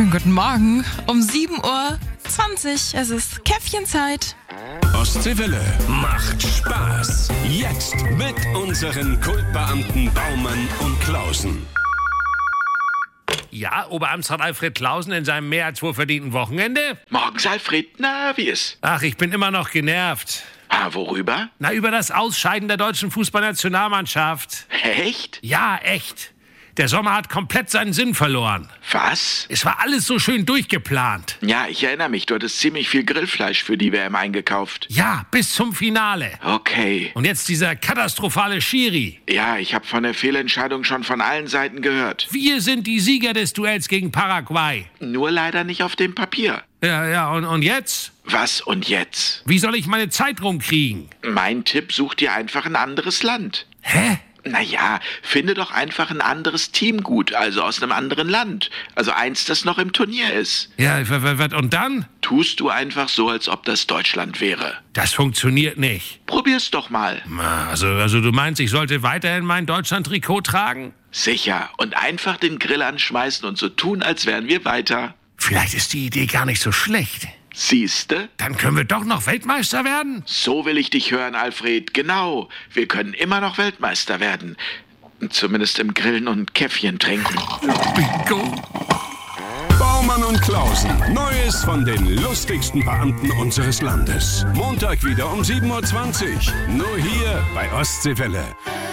Schönen guten Morgen. Um 7:20 Uhr. Es ist Käffchenzeit. Ostseewelle macht Spaß. Jetzt mit unseren Kultbeamten Baumann und Klausen. Ja, Oberamtsrat Alfred Klausen in seinem mehr als wohlverdienten Wochenende? Morgens, Alfred. Na, wie ist? Ach, ich bin immer noch genervt. Ah, worüber? Na, über das Ausscheiden der deutschen Fußballnationalmannschaft. Echt? Ja, echt. Der Sommer hat komplett seinen Sinn verloren. Was? Es war alles so schön durchgeplant. Ja, ich erinnere mich. Du hattest ziemlich viel Grillfleisch für die WM eingekauft. Ja, bis zum Finale. Okay. Und jetzt dieser katastrophale Schiri. Ja, ich habe von der Fehlentscheidung schon von allen Seiten gehört. Wir sind die Sieger des Duells gegen Paraguay. Nur leider nicht auf dem Papier. Ja, und jetzt? Was und jetzt? Wie soll ich meine Zeit rumkriegen? Mein Tipp, such dir einfach ein anderes Land. Hä? Naja, finde doch einfach ein anderes Team gut, also aus einem anderen Land. Also eins, das noch im Turnier ist. Ja, und dann? Tust du einfach so, als ob das Deutschland wäre. Das funktioniert nicht. Probier's doch mal. Also du meinst, ich sollte weiterhin mein Deutschland-Trikot tragen? Sicher. Und einfach den Grill anschmeißen und so tun, als wären wir weiter. Vielleicht ist die Idee gar nicht so schlecht. Siehste? Dann können wir doch noch Weltmeister werden? So will ich dich hören, Alfred. Genau. Wir können immer noch Weltmeister werden. Zumindest im Grillen und Käffchen trinken. Bingo. Baumann und Klausen. Neues von den lustigsten Beamten unseres Landes. Montag wieder um 7:20 Uhr. Nur hier bei Ostseewelle.